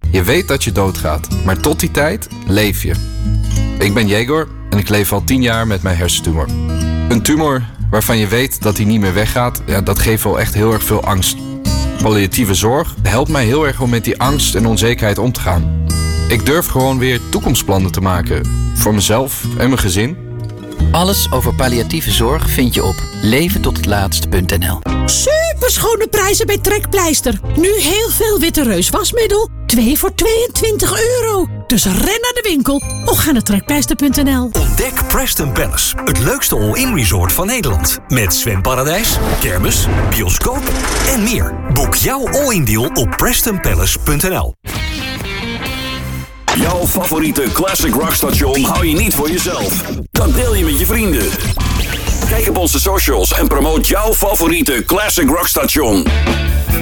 Je weet dat je doodgaat, maar tot die tijd leef je. Ik ben Jegor en ik leef al 10 jaar met mijn hersentumor. Een tumor waarvan je weet dat hij niet meer weggaat, dat geeft wel echt heel erg veel angst. Palliatieve zorg helpt mij heel erg om met die angst en onzekerheid om te gaan. Ik durf gewoon weer toekomstplannen te maken. Voor mezelf en mijn gezin. Alles over palliatieve zorg vind je op leventothetlaatst.nl. Superschone prijzen bij Trekpleister. Nu heel veel Witte Reus wasmiddel. 2 voor €22. Dus ren naar de winkel of ga naar trekpleister.nl. Ontdek Preston Palace, het leukste all-in resort van Nederland. Met zwemparadijs, kermis, bioscoop en meer. Boek jouw all-in deal op prestonpalace.nl. Jouw favoriete classic rockstation hou je niet voor jezelf. Dat deel je met je vrienden. Kijk op onze socials en promoot jouw favoriete classic rockstation.